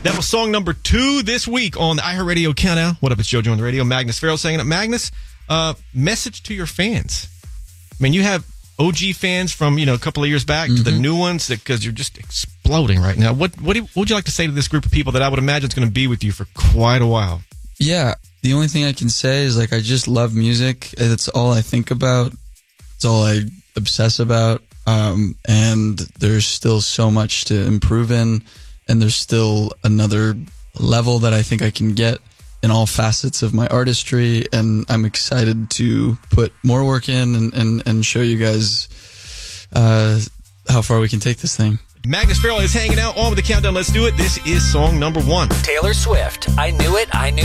That was song number 2 this week on the iHeartRadio Countdown. What up, it's JoJo on the radio. Magnus Farrell saying it. Magnus, message to your fans. I mean, you have OG fans from, a couple of years back to the new ones because you're just exploding right now. What would you like to say to this group of people that I would imagine is going to be with you for quite a while? Yeah, the only thing I can say is, I just love music. It's all I think about. It's all I obsess about. And there's still so much to improve in, and there's still another level that I think I can get in all facets of my artistry, and I'm excited to put more work in and show you guys how far we can take this thing. Magnus Farrell is hanging out on with the Countdown. Let's do it. This is song number 1. Taylor Swift, I Knew It, I Knew